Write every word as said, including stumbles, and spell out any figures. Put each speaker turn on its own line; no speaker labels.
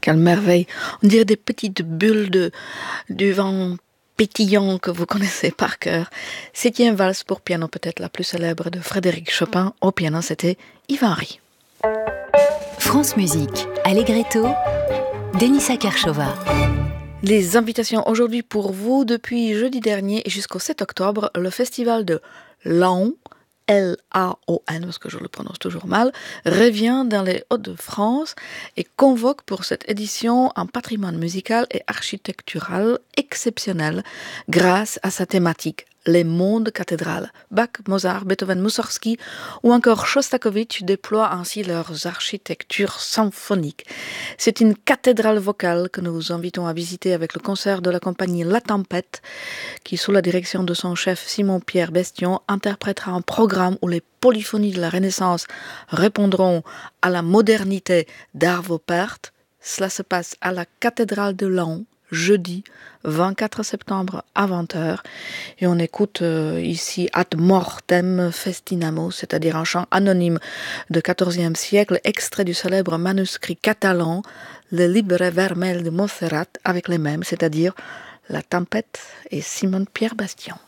Quelle merveille. On dirait des petites bulles de, du vent pétillant que vous connaissez par cœur. Septième valse pour piano, peut-être la plus célèbre de Frédéric Chopin. Au piano, c'était Yvan Ry.
France Musique, Allegretto, Denisa Kershova.
Les invitations aujourd'hui pour vous depuis jeudi dernier et jusqu'au sept octobre, le festival de Laon, L A O N, parce que je le prononce toujours mal, revient dans les Hauts-de-France et convoque pour cette édition un patrimoine musical et architectural exceptionnel grâce à sa thématique, les mondes cathédrales. Bach, Mozart, Beethoven, Mussorgsky ou encore Shostakovich déploient ainsi leurs architectures symphoniques. C'est une cathédrale vocale que nous vous invitons à visiter avec le concert de la compagnie La Tempête, qui, sous la direction de son chef Simon-Pierre Bestion, interprétera un programme où les polyphonies de la Renaissance répondront à la modernité d'Arvo Pärt. Cela se passe à la cathédrale de Laon, jeudi vingt-quatre septembre à vingt heures. Et on écoute euh, ici Ad Mortem Festinamo, c'est-à-dire un chant anonyme de quatorzième siècle, extrait du célèbre manuscrit catalan, le Libre Vermell de Montserrat, avec les mêmes, c'est-à-dire La Tempête et Simon-Pierre Bestion.